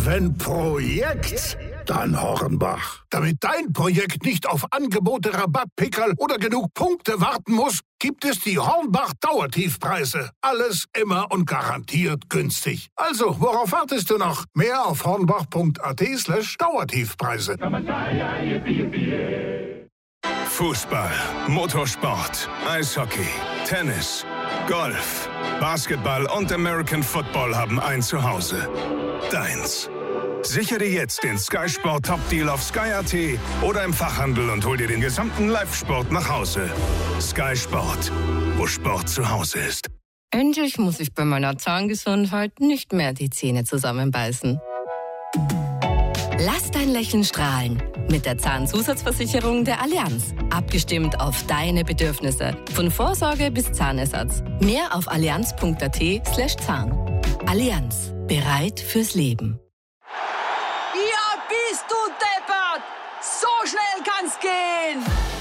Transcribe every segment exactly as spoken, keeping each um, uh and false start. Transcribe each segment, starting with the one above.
wenn Projekt, dann Hornbach. Damit dein Projekt nicht auf Angebote, Rabattpickerl oder genug Punkte warten muss, gibt es die Hornbach Dauertiefpreise. Alles immer und garantiert günstig. Also, worauf wartest du noch? Mehr auf hornbach.at slash Dauertiefpreise. Fußball, Motorsport, Eishockey, Tennis, Golf, Basketball und American Football haben ein Zuhause. Deins. Sichere jetzt den Sky Sport Top Deal auf Sky Punkt A T oder im Fachhandel und hol dir den gesamten Live-Sport nach Hause. Sky Sport, wo Sport zu Hause ist. Endlich muss ich bei meiner Zahngesundheit nicht mehr die Zähne zusammenbeißen. Lass dein Lächeln strahlen mit der Zahnzusatzversicherung der Allianz. Abgestimmt auf deine Bedürfnisse. Von Vorsorge bis Zahnersatz. Mehr auf allianz.at slash Zahn. Allianz. Bereit fürs Leben. Ja, bist du deppert! So schnell kann's gehen!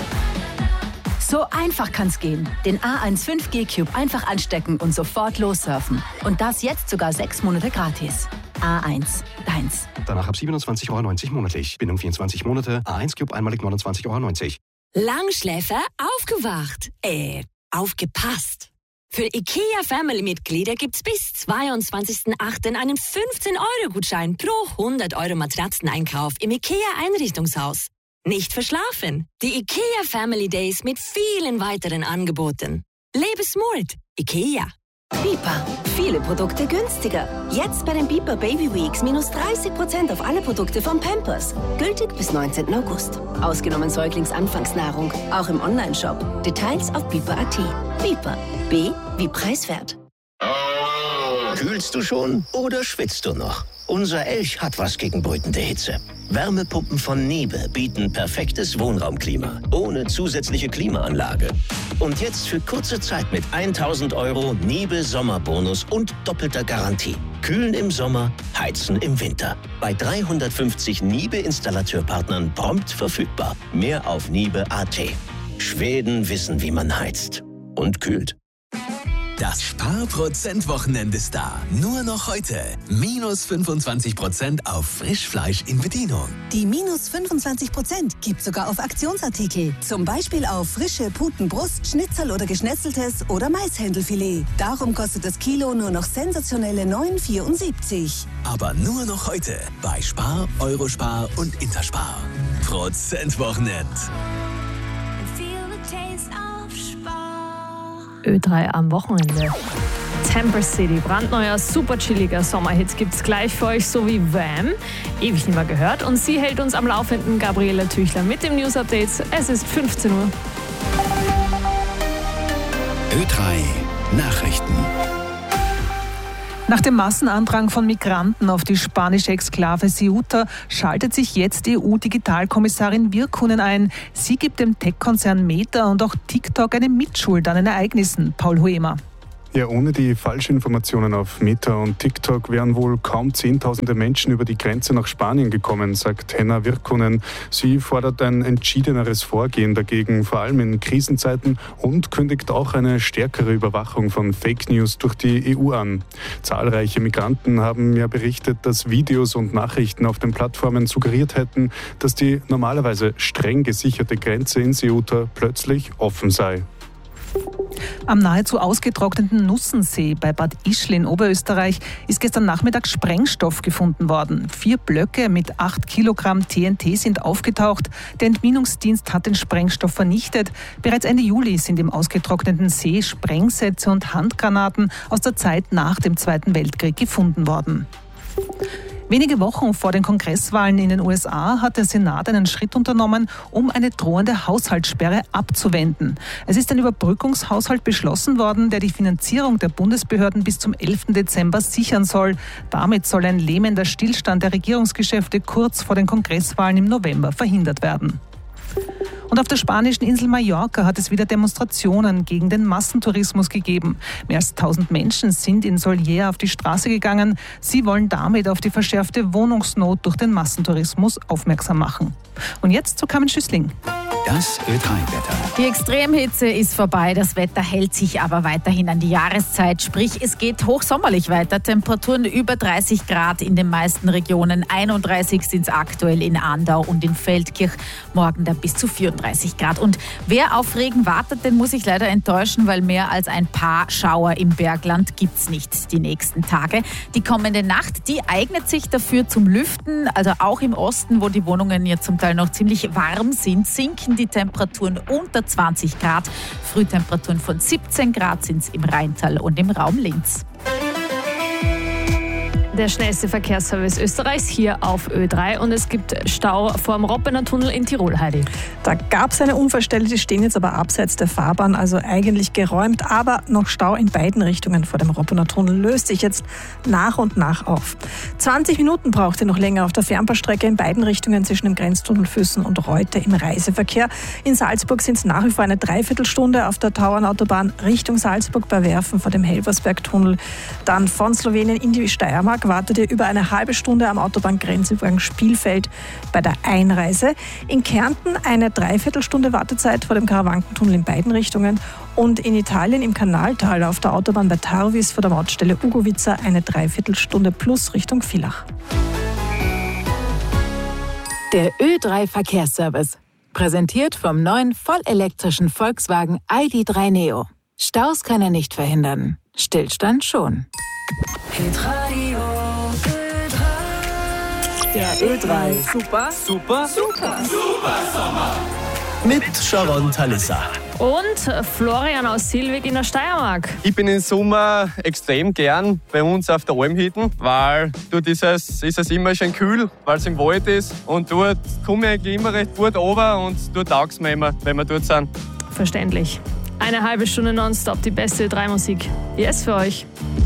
So einfach kann's gehen. Den A eins fünf G Cube einfach anstecken und sofort lossurfen. Und das jetzt sogar sechs Monate gratis. A eins, deins. Danach ab siebenundzwanzig Euro neunzig monatlich. Bindung vierundzwanzig Monate. A eins Cube einmalig neunundzwanzig Euro neunzig. Langschläfer aufgewacht. Äh, aufgepasst. Für IKEA Family-Mitglieder gibt's bis zweiundzwanzigsten achten einen fünfzehn Euro Gutschein pro hundert Euro Matratzeneinkauf im IKEA Einrichtungshaus. Nicht verschlafen. Die IKEA Family Days mit vielen weiteren Angeboten. Lebe smart. IKEA. Bipa. Viele Produkte günstiger. Jetzt bei den Bipa Baby Weeks minus dreißig Prozent auf alle Produkte von Pampers. Gültig bis neunzehnten August. Ausgenommen Säuglingsanfangsnahrung. Auch im Onlineshop. Details auf bipa punkt at. Bipa. B wie preiswert. Kühlst du schon oder schwitzt du noch? Unser Elch hat was gegen brütende Hitze. Wärmepumpen von Niebe bieten perfektes Wohnraumklima. Ohne zusätzliche Klimaanlage. Und jetzt für kurze Zeit mit tausend Euro Niebe Sommerbonus und doppelter Garantie. Kühlen im Sommer, heizen im Winter. Bei dreihundertfünfzig Niebe-Installateurpartnern prompt verfügbar. Mehr auf niebe punkt at. Schweden wissen, wie man heizt. Und kühlt. Das Spar-Prozent-Wochenende ist da. Nur noch heute. Minus fünfundzwanzig Prozent auf Frischfleisch in Bedienung. Die minus fünfundzwanzig Prozent gibt sogar auf Aktionsartikel. Zum Beispiel auf frische Putenbrust, Schnitzel oder Geschnetzeltes oder Maishändelfilet. Darum kostet das Kilo nur noch sensationelle neun Euro vierundsiebzig. Aber nur noch heute. Bei Spar, Eurospar und Interspar. Prozent-Wochenend. Ö drei am Wochenende. Temper City, brandneuer, super chilliger Sommerhit gibt's gleich für euch, so wie Wham! Ewig nicht mehr gehört. Und sie hält uns am Laufenden, Gabriela Tüchler, mit dem News-Update. Es ist fünfzehn Uhr. Ö drei Nachrichten. Nach dem Massenandrang von Migranten auf die spanische Exklave Ceuta schaltet sich jetzt E U-Digitalkommissarin Virkkunen ein. Sie gibt dem Tech-Konzern Meta und auch TikTok eine Mitschuld an den Ereignissen. Paul Huemer. Ja, ohne die Falschinformationen auf Meta und TikTok wären wohl kaum Zehntausende Menschen über die Grenze nach Spanien gekommen, sagt Henna Virkkunen. Sie fordert ein entschiedeneres Vorgehen dagegen, vor allem in Krisenzeiten, und kündigt auch eine stärkere Überwachung von Fake News durch die E U an. Zahlreiche Migranten haben ja berichtet, dass Videos und Nachrichten auf den Plattformen suggeriert hätten, dass die normalerweise streng gesicherte Grenze in Ceuta plötzlich offen sei. Am nahezu ausgetrockneten Nussensee bei Bad Ischl in Oberösterreich ist gestern Nachmittag Sprengstoff gefunden worden. Vier Blöcke mit acht Kilogramm T N T sind aufgetaucht. Der Entminungsdienst hat den Sprengstoff vernichtet. Bereits Ende Juli sind im ausgetrockneten See Sprengsätze und Handgranaten aus der Zeit nach dem Zweiten Weltkrieg gefunden worden. Wenige Wochen vor den Kongresswahlen in den U S A hat der Senat einen Schritt unternommen, um eine drohende Haushaltssperre abzuwenden. Es ist ein Überbrückungshaushalt beschlossen worden, der die Finanzierung der Bundesbehörden bis zum elften Dezember sichern soll. Damit soll ein lähmender Stillstand der Regierungsgeschäfte kurz vor den Kongresswahlen im November verhindert werden. Und auf der spanischen Insel Mallorca hat es wieder Demonstrationen gegen den Massentourismus gegeben. Mehr als tausend Menschen sind in Solier auf die Straße gegangen. Sie wollen damit auf die verschärfte Wohnungsnot durch den Massentourismus aufmerksam machen. Und jetzt zu Carmen Schüssling. Das Ö drei Wetter. Die Extremhitze ist vorbei, das Wetter hält sich aber weiterhin an die Jahreszeit. Sprich, es geht hochsommerlich weiter. Temperaturen über dreißig Grad in den meisten Regionen. einunddreißig sind es aktuell in Andau und in Feldkirch. Morgen dann bis zu vierunddreißig Grad. Und wer auf Regen wartet, den muss ich leider enttäuschen, weil mehr als ein paar Schauer im Bergland gibt es nicht die nächsten Tage. Die kommende Nacht, die eignet sich dafür zum Lüften. Also auch im Osten, wo die Wohnungen ja zum Teil noch ziemlich warm sind, sinken die Temperaturen unter zwanzig Grad. Frühtemperaturen von siebzehn Grad sind es im Rheintal und im Raum Linz. Der schnellste Verkehrsservice Österreichs hier auf Ö drei und es gibt Stau vor dem Roppener Tunnel in Tirol, Heidi. Da gab es eine Unfallstelle, die stehen jetzt aber abseits der Fahrbahn, also eigentlich geräumt, aber noch Stau in beiden Richtungen vor dem Roppener Tunnel löst sich jetzt nach und nach auf. zwanzig Minuten braucht ihr noch länger auf der Fernbahnstrecke in beiden Richtungen zwischen dem Grenztunnel Füssen und Reute im Reiseverkehr. In Salzburg sind es nach wie vor eine Dreiviertelstunde auf der Tauernautobahn Richtung Salzburg bei Werfen vor dem Helversbergtunnel. Dann von Slowenien in die Steiermark wartet ihr über eine halbe Stunde am Autobahngrenzübergang Spielfeld bei der Einreise. In Kärnten eine Dreiviertelstunde Wartezeit vor dem Karawankentunnel in beiden Richtungen. Und in Italien im Kanaltal auf der Autobahn bei Tarvis vor der Mautstelle Ugovica eine Dreiviertelstunde plus Richtung Villach. Der Ö drei Verkehrsservice. Präsentiert vom neuen vollelektrischen Volkswagen I D drei Neo. Staus kann er nicht verhindern. Stillstand schon. Hitradio Ö drei. Der Ö drei. Super, super, super, super Sommer. Mit Sharon Talissa. Und Florian aus Silvig in der Steiermark. Ich bin im Sommer extrem gern bei uns auf der Almhütten, weil dort ist es, ist es immer schön kühl, weil es im Wald ist. Und dort komme ich eigentlich immer recht gut runter und dort taugt es mir immer, wenn wir dort sind. Verständlich. Eine halbe Stunde nonstop die beste Ö drei Musik. Yes für euch.